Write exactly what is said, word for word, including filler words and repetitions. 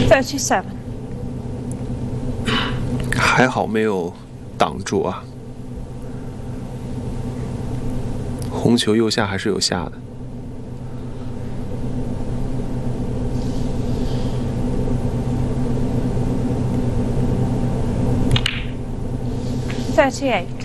thirty-seven. 还好没有挡住啊。红球右下还是有下的。 thirty-eight.